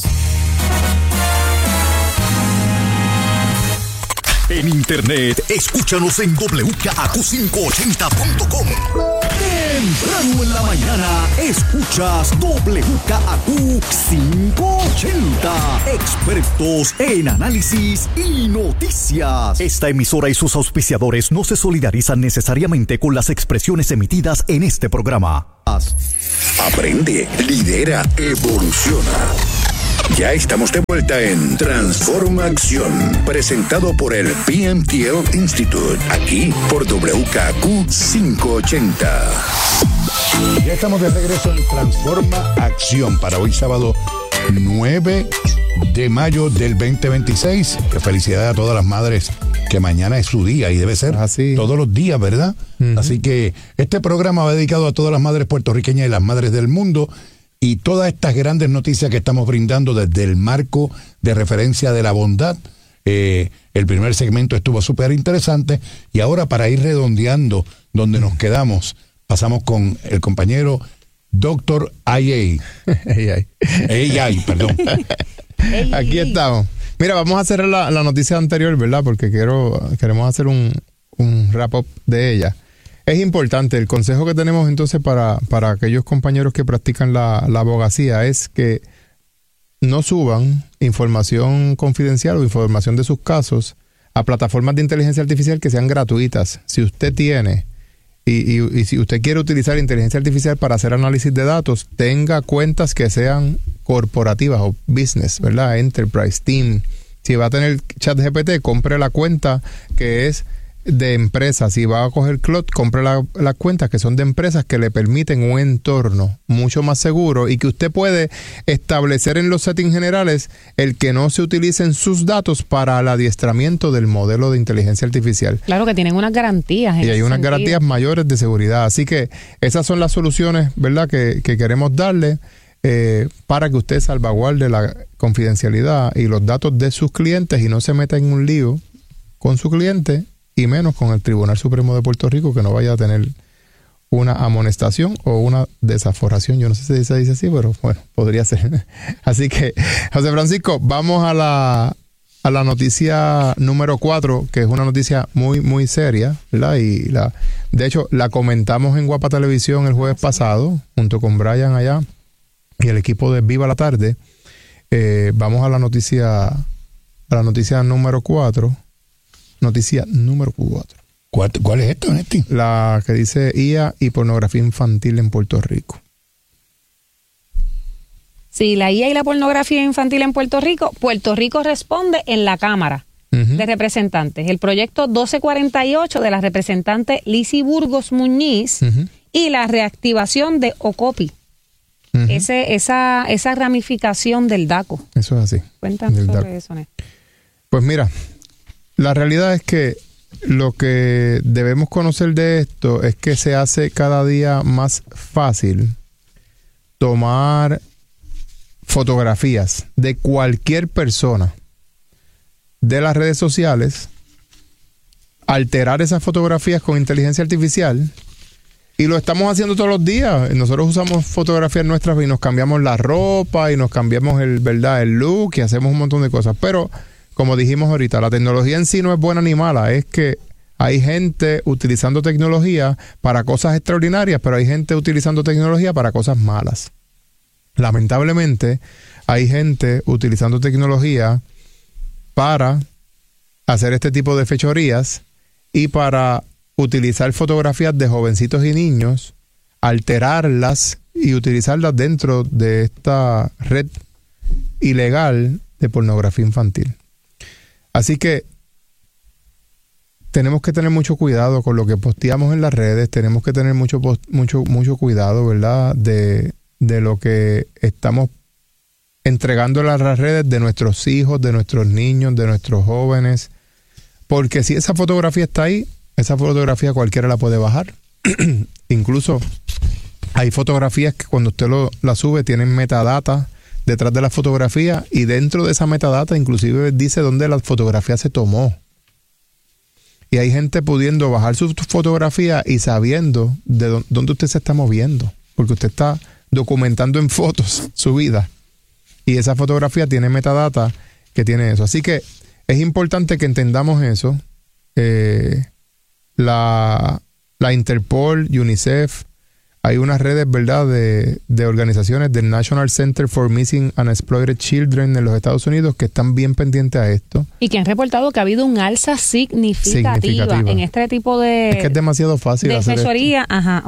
En internet, escúchanos en WKAQ580.com. Temprano en la mañana, escuchas WKAQ 580. Expertos en análisis y noticias. Esta emisora y sus auspiciadores no se solidarizan necesariamente con las expresiones emitidas en este programa. Aprende, lidera, evoluciona. Ya estamos de vuelta en Transforma Acción, presentado por el PMTL Institute, aquí por WKQ 580. Ya estamos de regreso en Transforma Acción para hoy sábado 9 de mayo del 2026. Felicidades a todas las madres, que mañana es su día y debe ser así todos los días, ¿verdad? Uh-huh. Así que este programa va dedicado a todas las madres puertorriqueñas y las madres del mundo. Y todas estas grandes noticias que estamos brindando desde el marco de referencia de la bondad. El primer segmento estuvo súper interesante. Y ahora, para ir redondeando donde nos quedamos, pasamos con el compañero Dr. AI, perdón. Aquí estamos. Mira, vamos a hacer la noticia anterior, ¿verdad? Porque queremos hacer un wrap-up de ella. Es importante, el consejo que tenemos entonces para aquellos compañeros que practican la abogacía es que no suban información confidencial o información de sus casos a plataformas de inteligencia artificial que sean gratuitas. Si usted tiene y si usted quiere utilizar inteligencia artificial para hacer análisis de datos, tenga cuentas que sean corporativas o business, ¿verdad? Enterprise, Team. Si va a tener ChatGPT, compre la cuenta que es de empresas. Si va a coger Claude, compre las cuentas que son de empresas que le permiten un entorno mucho más seguro y que usted puede establecer en los settings generales el que no se utilicen sus datos para el adiestramiento del modelo de inteligencia artificial. Claro que tienen unas garantías. Y hay unas garantías mayores de seguridad. Así que esas son las soluciones, ¿verdad?, que queremos darle para que usted salvaguarde la confidencialidad y los datos de sus clientes y no se meta en un lío con su cliente, y menos con el Tribunal Supremo de Puerto Rico, que no vaya a tener una amonestación o una desaforación. Yo no sé si se dice así, pero bueno, podría ser. Así que, José Francisco, vamos a la noticia número 4, que es una noticia muy, muy seria, ¿verdad? Y de hecho, la comentamos en Guapa Televisión el jueves pasado, junto con Brian allá y el equipo de Viva la Tarde. Vamos a la noticia número 4. Noticia número 4. ¿Cuál es esto, Néstor? La que dice IA y pornografía infantil en Puerto Rico. Sí, la IA y la pornografía infantil en Puerto Rico responde en la Cámara de Representantes. El proyecto 1248 de la representante Lizy Burgos Muñiz y la reactivación de OCOPI. Esa ramificación del DACO. Eso es así. Cuéntanos sobre eso, Néstor. Pues mira, la realidad es que lo que debemos conocer de esto es que se hace cada día más fácil tomar fotografías de cualquier persona de las redes sociales, alterar esas fotografías con inteligencia artificial, y lo estamos haciendo todos los días. Nosotros usamos fotografías nuestras y nos cambiamos la ropa y nos cambiamos el look y hacemos un montón de cosas, pero como dijimos ahorita, la tecnología en sí no es buena ni mala, es que hay gente utilizando tecnología para cosas extraordinarias, pero hay gente utilizando tecnología para cosas malas. Lamentablemente, hay gente utilizando tecnología para hacer este tipo de fechorías y para utilizar fotografías de jovencitos y niños, alterarlas y utilizarlas dentro de esta red ilegal de pornografía infantil. Así que tenemos que tener mucho cuidado con lo que posteamos en las redes, tenemos que tener mucho cuidado, ¿verdad?, de lo que estamos entregando en las redes de nuestros hijos, de nuestros niños, de nuestros jóvenes, porque si esa fotografía está ahí, esa fotografía cualquiera la puede bajar. Incluso hay fotografías que cuando usted la sube tienen metadata detrás de la fotografía, y dentro de esa metadata inclusive dice dónde la fotografía se tomó. Y hay gente pudiendo bajar su fotografía y sabiendo de dónde usted se está moviendo, porque usted está documentando en fotos su vida. Y esa fotografía tiene metadata que tiene eso. Así que es importante que entendamos eso. La Interpol, UNICEF, hay unas redes, ¿verdad?, de organizaciones del National Center for Missing and Exploited Children en los Estados Unidos que están bien pendientes a esto. Y que han reportado que ha habido un alza significativa en este tipo de... Es que es demasiado fácil de hacer asesoría,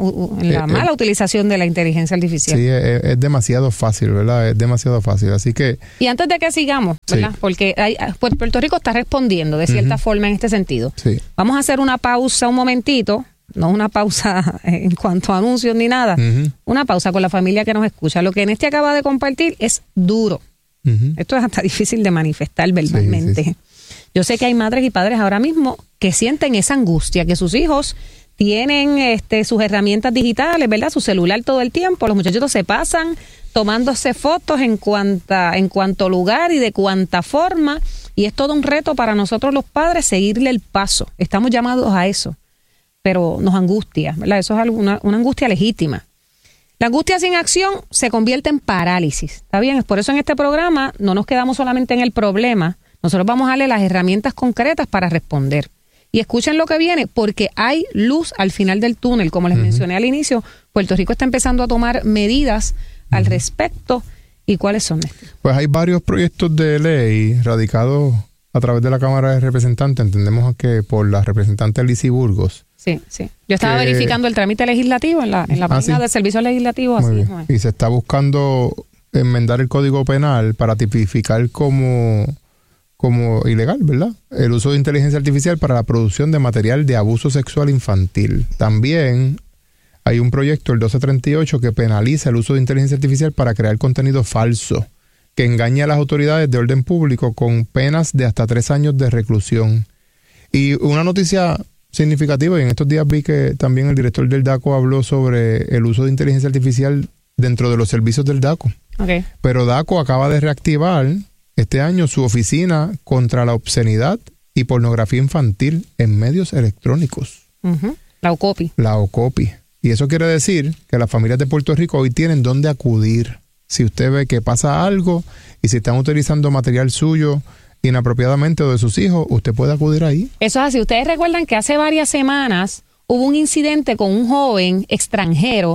en la mala utilización de la inteligencia artificial. Sí, es demasiado fácil, ¿verdad? Es demasiado fácil, así que... Y antes de que sigamos, ¿verdad? Porque Puerto Rico está respondiendo de cierta forma en este sentido. Sí. Vamos a hacer una pausa un momentito. No una pausa en cuanto a anuncios ni nada, una pausa con la familia que nos escucha. Lo que Nesti acaba de compartir es duro. Esto es hasta difícil de manifestar verbalmente. Sí. Yo sé que hay madres y padres ahora mismo que sienten esa angustia, que sus hijos tienen sus herramientas digitales, ¿verdad? Su celular todo el tiempo. Los muchachitos se pasan tomándose fotos en cuanto lugar y de cuanta forma. Y es todo un reto para nosotros los padres seguirle el paso. Estamos llamados a eso. Pero nos angustia, ¿verdad? Eso es una angustia legítima. La angustia sin acción se convierte en parálisis, ¿está bien? Es por eso en este programa no nos quedamos solamente en el problema, nosotros vamos a darle las herramientas concretas para responder. Y escuchen lo que viene, porque hay luz al final del túnel, como les mencioné al inicio. Puerto Rico está empezando a tomar medidas al respecto. ¿Y cuáles son? Pues hay varios proyectos de ley radicados a través de la Cámara de Representantes, entendemos que por la representante Lizy Burgos. Sí. Yo estaba verificando el trámite legislativo en la página del Servicio Legislativo. Así. Y se está buscando enmendar el Código Penal para tipificar como ilegal, ¿verdad?, el uso de inteligencia artificial para la producción de material de abuso sexual infantil. También hay un proyecto, el 1238, que penaliza el uso de inteligencia artificial para crear contenido falso que engaña a las autoridades de orden público con penas de hasta 3 años de reclusión. Y una noticia significativa, y en estos días vi que también el director del DACO habló sobre el uso de inteligencia artificial dentro de los servicios del DACO. Okay. Pero DACO acaba de reactivar este año su oficina contra la obscenidad y pornografía infantil en medios electrónicos. La OCOPI. La OCOPI. Y eso quiere decir que las familias de Puerto Rico hoy tienen dónde acudir. Si usted ve que pasa algo y si están utilizando material suyo inapropiadamente o de sus hijos, usted puede acudir ahí. Eso es así. Ustedes recuerdan que hace varias semanas hubo un incidente con un joven extranjero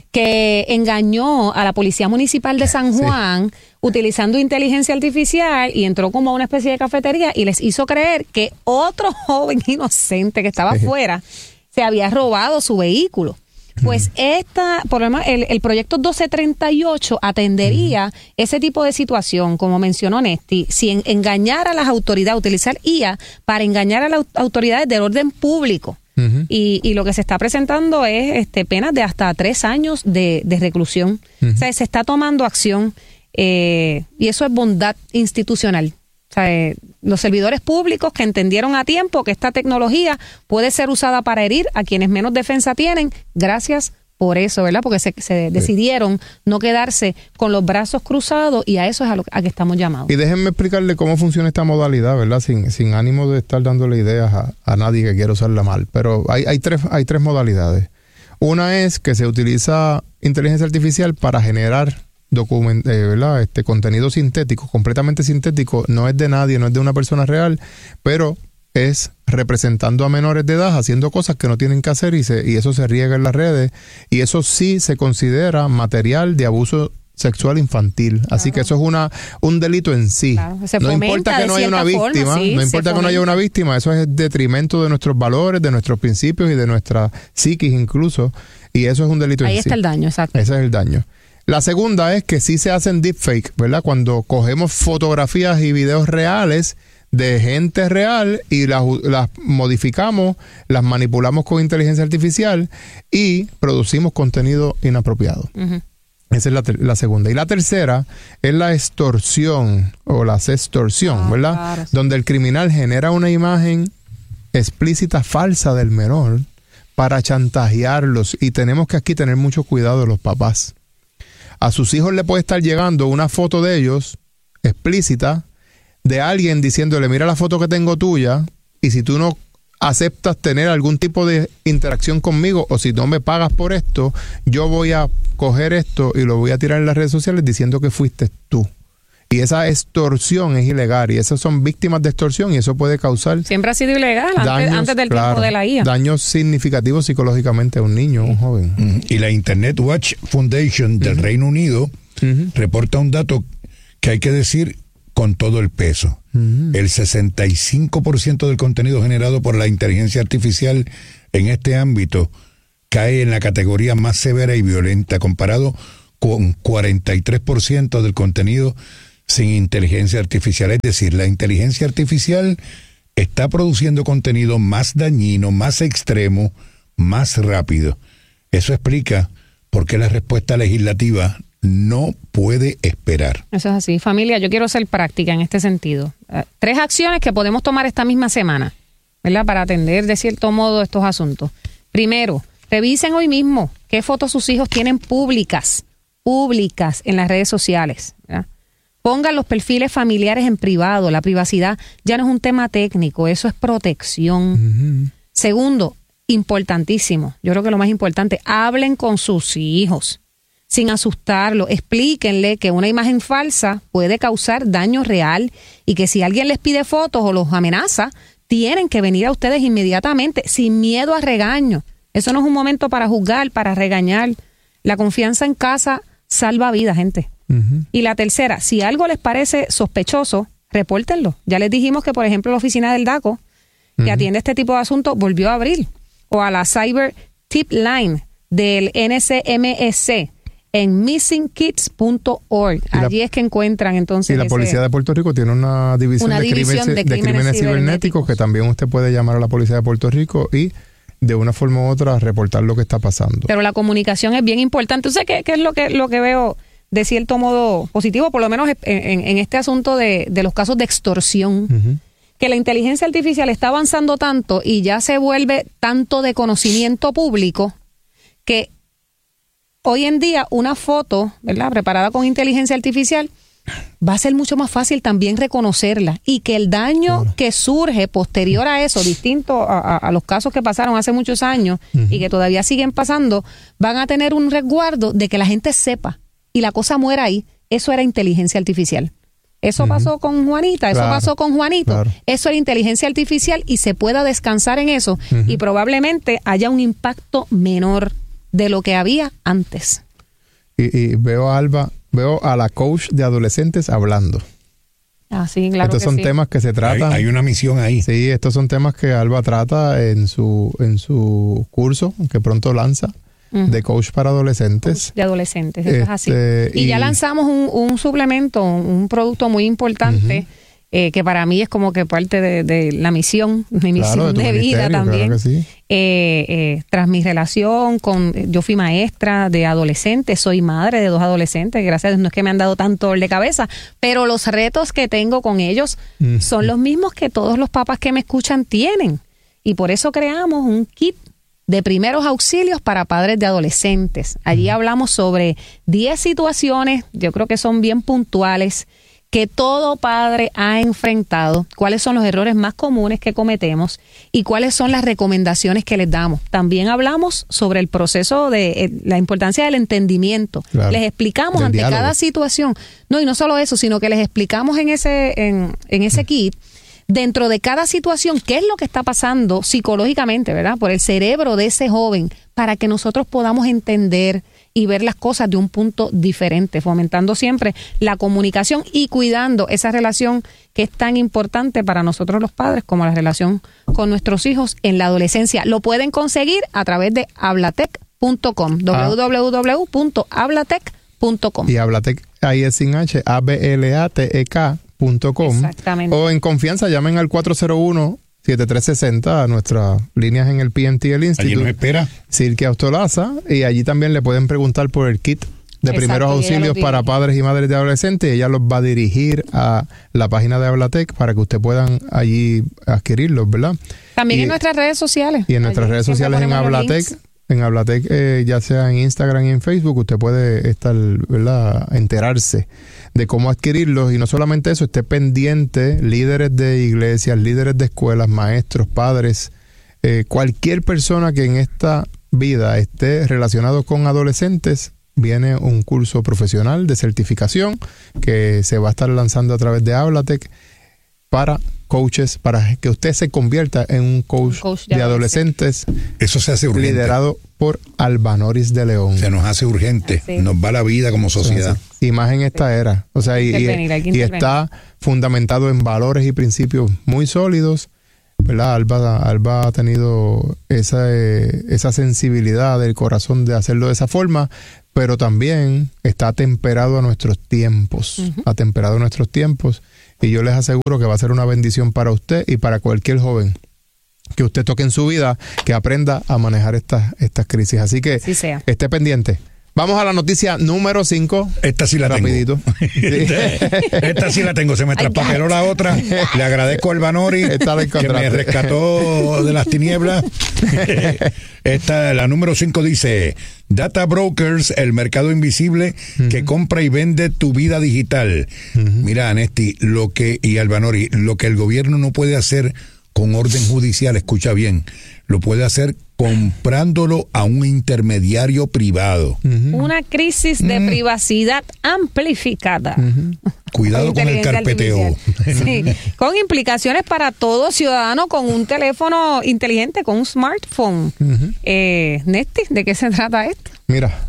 que engañó a la Policía Municipal de San Juan utilizando inteligencia artificial y entró como a una especie de cafetería y les hizo creer que otro joven inocente que estaba afuera se había robado su vehículo. Pues el proyecto 1238 atendería ese tipo de situación, como mencionó Nesti, si engañar a las autoridades, utilizar IA para engañar a las autoridades del orden público. Y lo que se está presentando es penas de hasta 3 años de reclusión. O sea, se está tomando acción y eso es bondad institucional. O sea, los servidores públicos que entendieron a tiempo que esta tecnología puede ser usada para herir a quienes menos defensa tienen, gracias por eso, ¿verdad? Porque se decidieron no quedarse con los brazos cruzados y a eso es a que estamos llamados. Y déjenme explicarle cómo funciona esta modalidad, ¿verdad? Sin ánimo de estar dándole ideas a nadie que quiera usarla mal, pero hay tres modalidades. Una es que se utiliza inteligencia artificial para generar ¿verdad? Contenido sintético, completamente sintético, no es de nadie, no es de una persona real, pero es representando a menores de edad haciendo cosas que no tienen que hacer y eso se riega en las redes y eso sí se considera material de abuso sexual infantil. Claro. Así que eso es un delito en sí. Claro. No importa que no haya una víctima, no importa que no haya una víctima, eso es detrimento de nuestros valores, de nuestros principios y de nuestra psiquis incluso, y eso es un delito en sí. Ahí está el daño, exacto. Ese es el daño. La segunda es que sí se hacen deepfake, ¿verdad? Cuando cogemos fotografías y videos reales de gente real y las modificamos, las manipulamos con inteligencia artificial y producimos contenido inapropiado. Esa es la segunda. Y la tercera es la extorsión o la sextorsión, ¿verdad? Claro, sí. Donde el criminal genera una imagen explícita falsa del menor para chantajearlos. Y tenemos que aquí tener mucho cuidado los papás. A sus hijos le puede estar llegando una foto de ellos explícita de alguien diciéndole, mira la foto que tengo tuya y si tú no aceptas tener algún tipo de interacción conmigo o si no me pagas por esto, yo voy a coger esto y lo voy a tirar en las redes sociales diciendo que fuiste tú. Y esa extorsión es ilegal y esas son víctimas de extorsión y eso puede causar... Siempre ha sido ilegal daños, antes del claro, tiempo de la IA. Daños significativos psicológicamente a un niño, un joven. Y la Internet Watch Foundation del Reino Unido reporta un dato que hay que decir con todo el peso. El 65% del contenido generado por la inteligencia artificial en este ámbito cae en la categoría más severa y violenta, comparado con 43% del contenido sin inteligencia artificial. Es decir, la inteligencia artificial está produciendo contenido más dañino, más extremo, más rápido. Eso explica por qué la respuesta legislativa no puede esperar. Eso es así. Familia, yo quiero ser práctica en este sentido. 3 acciones que podemos tomar esta misma semana, ¿verdad? Para atender de cierto modo estos asuntos. Primero, revisen hoy mismo qué fotos sus hijos tienen públicas en las redes sociales, ¿verdad? Pongan los perfiles familiares en privado. La privacidad ya no es un tema técnico, eso es protección. Segundo, importantísimo, yo creo que lo más importante, hablen con sus hijos sin asustarlos, explíquenle que una imagen falsa puede causar daño real y que si alguien les pide fotos o los amenaza, tienen que venir a ustedes inmediatamente, sin miedo a regaño. Eso no es un momento para juzgar, para regañar. La confianza en casa salva vidas, gente. Y la tercera, si algo les parece sospechoso, repórtenlo. Ya les dijimos que, por ejemplo, la oficina del DACO, que atiende este tipo de asuntos, volvió a abrir. O a la Cyber Tip Line del NCMEC en missingkids.org. Allí es que encuentran entonces... Y la Policía de Puerto Rico tiene una división de crímenes cibernéticos que también usted puede llamar a la Policía de Puerto Rico y de una forma u otra reportar lo que está pasando. Pero la comunicación es bien importante. Entonces, ¿qué es lo que veo de cierto modo positivo? Por lo menos en este asunto de los casos de extorsión, que la inteligencia artificial está avanzando tanto y ya se vuelve tanto de conocimiento público que hoy en día una foto, ¿verdad?, preparada con inteligencia artificial va a ser mucho más fácil también reconocerla y que el daño que surge posterior a eso, distinto a los casos que pasaron hace muchos años y que todavía siguen pasando, van a tener un resguardo de que la gente sepa y la cosa muera ahí. Eso era inteligencia artificial. Eso pasó con Juanita, eso pasó con Juanito. Eso era inteligencia artificial y se pueda descansar en eso y probablemente haya un impacto menor de lo que había antes. Y veo a la coach de adolescentes hablando. Ah, sí, claro. Estos son temas que se tratan. Hay una misión ahí. Sí, estos son temas que Alba trata en su curso, que pronto lanza, de coach para adolescentes. Coach de adolescentes, eso es así. Y ya lanzamos un suplemento, un producto muy importante, que para mí es como que parte de la misión, mi misión de vida también. Claro que sí. Tras mi relación yo fui maestra de adolescentes, soy madre de 2 adolescentes, gracias a Dios no es que me han dado tanto dolor de cabeza, pero los retos que tengo con ellos son los mismos que todos los papás que me escuchan tienen. Y por eso creamos un kit de primeros auxilios para padres de adolescentes. Allí hablamos sobre 10 situaciones, yo creo que son bien puntuales, que todo padre ha enfrentado, cuáles son los errores más comunes que cometemos y cuáles son las recomendaciones que les damos. También hablamos sobre el proceso de la importancia del entendimiento. Claro. Les explicamos ante diálogo. Cada situación, y no solo eso, sino que les explicamos en ese kit, dentro de cada situación, qué es lo que está pasando psicológicamente, ¿verdad?, por el cerebro de ese joven, para que nosotros podamos entender y ver las cosas de un punto diferente, fomentando siempre la comunicación y cuidando esa relación que es tan importante para nosotros los padres como la relación con nuestros hijos en la adolescencia. Lo pueden conseguir a través de hablatec.com, www.hablatec.com. Y Hablatec ahí es sin H, ABLATEK.com. Exactamente. O en confianza llamen al 401-7360 a nuestras líneas en el PNT del Instituto. Allí nos espera Silke Austolaza, y allí también le pueden preguntar por el kit de primeros auxilios para padres y madres de adolescentes. Ella los va a dirigir a la página de Hablatec para que usted puedan allí adquirirlos, ¿verdad? También en nuestras redes sociales. Y en nuestras redes sociales en Hablatec. En Hablatec, ya sea en Instagram y en Facebook, usted puede estar, ¿verdad?, enterarse de cómo adquirirlos. Y no solamente eso, esté pendiente, líderes de iglesias, líderes de escuelas, maestros, padres, cualquier persona que en esta vida esté relacionado con adolescentes, viene un curso profesional de certificación que se va a estar lanzando a través de Hablatec para coaches, para que usted se convierta en un coach de adolescentes. Eso se hace urgente. Liderado por Albanoris de León. Se nos hace urgente. Sí. Nos va la vida como sociedad. Y más en esta era. O sea, y está fundamentado en valores y principios muy sólidos, ¿verdad? Alba ha tenido esa sensibilidad del corazón de hacerlo de esa forma, pero también está atemperado a nuestros tiempos. Atemperado a nuestros tiempos. Y yo les aseguro que va a ser una bendición para usted y para cualquier joven que usted toque en su vida, que aprenda a manejar estas crisis. Así que esté pendiente. Vamos a la noticia número 5. Esta sí la rapidito. Tengo. Esta sí la tengo. Se me traspapeló la otra. Le agradezco a Albanori que me rescató de las tinieblas. La número 5 dice: Data Brokers, el mercado invisible que compra y vende tu vida digital. Mira, Anesti, y Albanori, lo que el gobierno no puede hacer con orden judicial, escucha bien, lo puede hacer comprándolo a un intermediario privado. Una crisis de privacidad amplificada. Cuidado con el carpeteo. Sí, con implicaciones para todo ciudadano con un teléfono inteligente, con un smartphone. Nesti, ¿de qué se trata esto? Mira,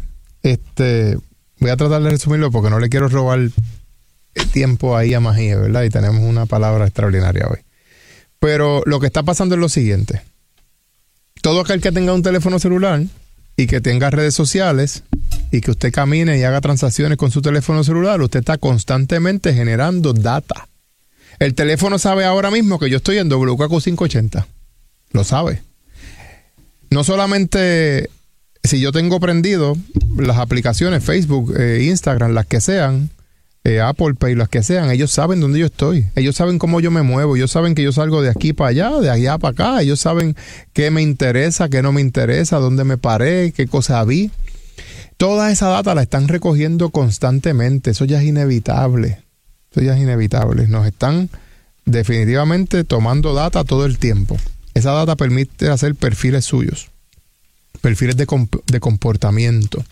voy a tratar de resumirlo porque no le quiero robar el tiempo ahí a Majíe, ¿verdad? Y tenemos una palabra extraordinaria hoy. Pero lo que está pasando es lo siguiente. Todo aquel que tenga un teléfono celular y que tenga redes sociales y que usted camine y haga transacciones con su teléfono celular, usted está constantemente generando data. El teléfono sabe ahora mismo que yo estoy en WKQ 580. Lo sabe. No solamente si yo tengo prendido las aplicaciones Facebook, Instagram, las que sean, Apple Pay, las que sean, ellos saben dónde yo estoy, ellos saben cómo yo me muevo, ellos saben que yo salgo de aquí para allá, de allá para acá, ellos saben qué me interesa, qué no me interesa, dónde me paré, qué cosa vi. Toda esa data la están recogiendo constantemente. Eso ya es inevitable. Nos están definitivamente tomando data todo el tiempo. Esa data permite hacer perfiles suyos, perfiles de comportamiento.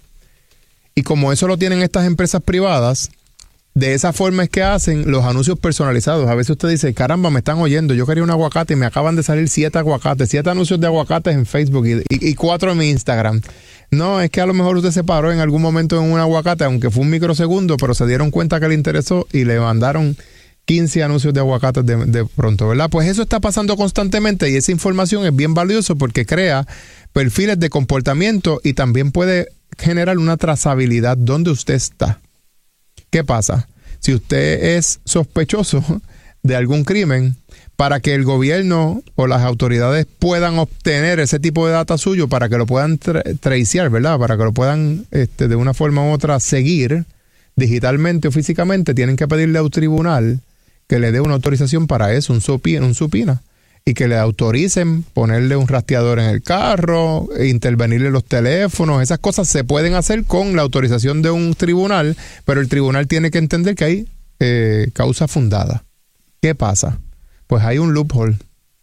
Y como eso lo tienen estas empresas privadas, de esa forma es que hacen los anuncios personalizados. A veces usted dice, caramba, me están oyendo, yo quería un aguacate y me acaban de salir 7 anuncios de aguacates en Facebook y 4 en mi Instagram. No, es que a lo mejor usted se paró en algún momento en un aguacate, aunque fue un microsegundo, pero se dieron cuenta que le interesó y le mandaron 15 anuncios de aguacates de pronto, ¿verdad? Pues eso está pasando constantemente y esa información es bien valiosa porque crea perfiles de comportamiento y también puede generar una trazabilidad donde usted está. ¿Qué pasa? Si usted es sospechoso de algún crimen, para que el gobierno o las autoridades puedan obtener ese tipo de data suyo, para que lo puedan tracear, ¿verdad? Para que lo puedan de una forma u otra seguir digitalmente o físicamente, tienen que pedirle a un tribunal que le dé una autorización para eso, un supina, y que le autoricen ponerle un rastreador en el carro, intervenirle los teléfonos. Esas cosas se pueden hacer con la autorización de un tribunal, pero el tribunal tiene que entender que hay causa fundada. ¿Qué pasa? Pues hay un loophole.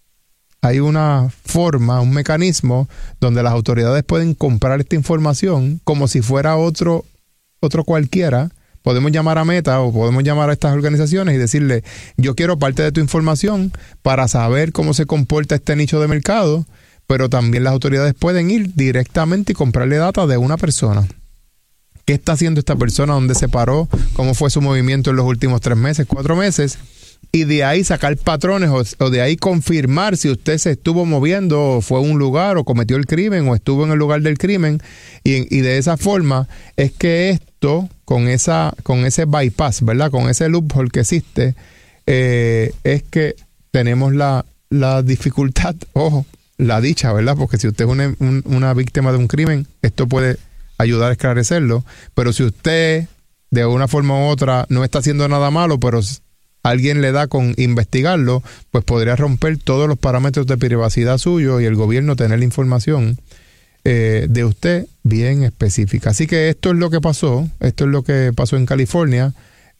Hay una forma, un mecanismo donde las autoridades pueden comprar esta información como si fuera otro cualquiera. Podemos llamar a Meta o podemos llamar a estas organizaciones y decirle, yo quiero parte de tu información para saber cómo se comporta este nicho de mercado, pero también las autoridades pueden ir directamente y comprarle data de una persona. ¿Qué está haciendo esta persona? ¿Dónde se paró? ¿Cómo fue su movimiento en los últimos 3 meses, 4 meses? Y de ahí sacar patrones o de ahí confirmar si usted se estuvo moviendo o fue a un lugar o cometió el crimen o estuvo en el lugar del crimen. Y de esa forma es que esto, con ese bypass, ¿verdad? Con ese loophole que existe, es que tenemos la dificultad, ojo, la dicha, ¿verdad? Porque si usted es una víctima de un crimen, esto puede ayudar a esclarecerlo. Pero si usted, de una forma u otra, no está haciendo nada malo, pero alguien le da con investigarlo, pues podría romper todos los parámetros de privacidad suyo y el gobierno tener la información de usted bien específica. Así que esto es lo que pasó en California.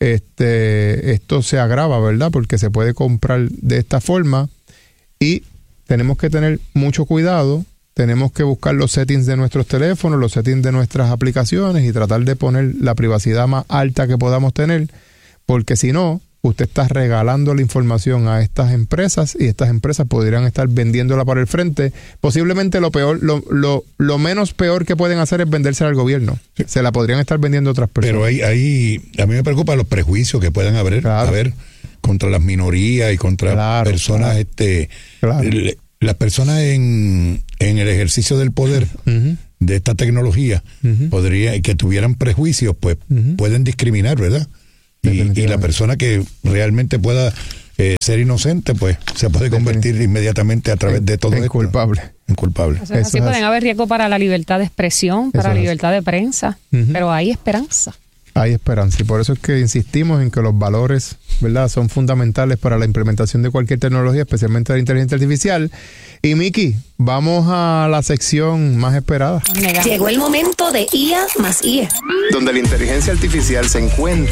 Esto se agrava, ¿verdad? Porque se puede comprar de esta forma y tenemos que tener mucho cuidado, tenemos que buscar los settings de nuestros teléfonos, los settings de nuestras aplicaciones y tratar de poner la privacidad más alta que podamos tener, porque si no, usted está regalando la información a estas empresas y estas empresas podrían estar vendiéndola para el frente. Posiblemente lo peor, lo menos peor que pueden hacer es vendérsela al gobierno. Sí. Se la podrían estar vendiendo a otras personas. Pero ahí a mí me preocupan los prejuicios que puedan haber contra las minorías y contra personas, las personas en el ejercicio del poder de esta tecnología que tuvieran prejuicios, pues pueden discriminar, ¿verdad? Y la persona que realmente pueda ser inocente, pues se puede convertir inmediatamente a través de todo esto. En culpable. Así pueden haber riesgo para la libertad de expresión, para la libertad de prensa, pero hay esperanza. Hay esperanza y por eso es que insistimos en que los valores, ¿verdad?, son fundamentales para la implementación de cualquier tecnología, especialmente la inteligencia artificial. Y Miki, vamos a la sección más esperada. Llegó el momento de IA más IE, donde la inteligencia artificial se encuentra